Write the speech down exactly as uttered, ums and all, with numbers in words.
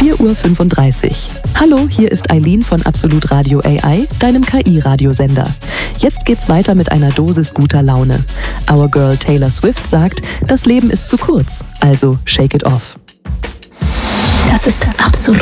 vier Uhr fünfunddreißig. Hallo, hier ist Eileen von Absolut Radio A I, deinem K I-Radiosender. Jetzt geht's weiter mit einer Dosis guter Laune. Our Girl Taylor Swift sagt, das Leben ist zu kurz, also shake it off. Das ist Absolut